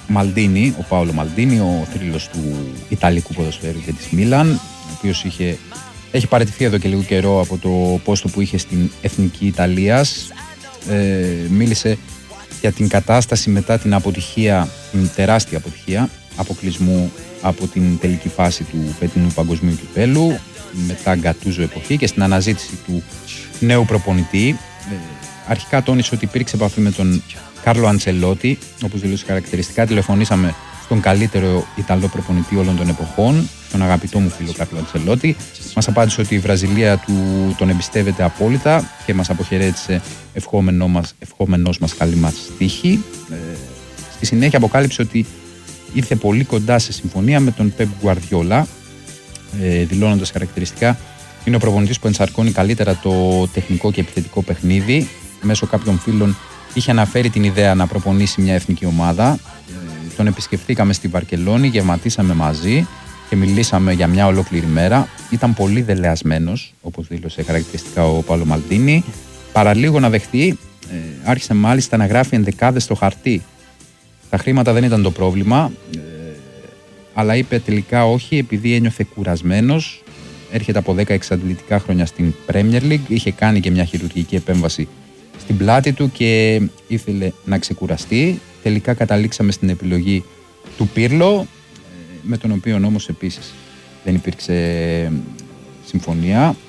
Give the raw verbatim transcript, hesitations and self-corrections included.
Μαλντίνι, ο Πάολο Μαλντίνι, ο θρύλος του Ιταλικού ποδοσφαίρου και της Μίλαν, ο οποίος είχε, έχει παραιτηθεί εδώ και λίγο καιρό από το πόστο που είχε στην Εθνική Ιταλίας. Ε, μίλησε για την κατάσταση μετά την αποτυχία, την τεράστια αποτυχία αποκλεισμού από την τελική φάση του φετινού παγκοσμίου κυπέλου, μετά Γκατούζο εποχή, και στην αναζήτηση του νέου προπονητή. Ε, αρχικά τόνισε ότι υπήρξε επαφή με τον Κάρλο Αντσελότη, όπως δηλώσει χαρακτηριστικά. Τηλεφωνήσαμε στον καλύτερο Ιταλό προπονητή όλων των εποχών, τον αγαπητό μου φίλο Κάρλο Αντσελότη. Μας απάντησε ότι η Βραζιλία του τον εμπιστεύεται απόλυτα και μας αποχαιρέτησε ευχόμενό μας, ευχόμενός μας καλή μας τύχη. Ε, στη συνέχεια αποκάλυψε ότι ήρθε πολύ κοντά σε συμφωνία με τον Πεπ Γκουαρδιόλα, ε, δηλώνοντας χαρακτηριστικά: είναι ο προπονητής που ενσαρκώνει καλύτερα το τεχνικό και επιθετικό παιχνίδι. Μέσω κάποιων φίλων είχε αναφέρει την ιδέα να προπονήσει μια εθνική ομάδα. Ε, τον επισκεφθήκαμε στη Βαρκελόνη, γευματίσαμε μαζί και μιλήσαμε για μια ολόκληρη μέρα. Ήταν πολύ δελεασμένος, όπως δήλωσε χαρακτηριστικά ο Πάολο Μαλντίνι. Παραλίγο να δεχτεί, ε, άρχισε μάλιστα να γράφει ενδεκάδες στο χαρτί. Τα χρήματα δεν ήταν το πρόβλημα, ε, αλλά είπε τελικά όχι, επειδή ένιωθε κουρασμένος. Έρχεται από δέκα εξαντλητικά χρόνια στην Premier League, είχε κάνει και μια χειρουργική επέμβαση στην πλάτη του και ήθελε να ξεκουραστεί. Τελικά καταλήξαμε στην επιλογή του Πίρλο, με τον οποίο όμως επίσης δεν υπήρξε συμφωνία.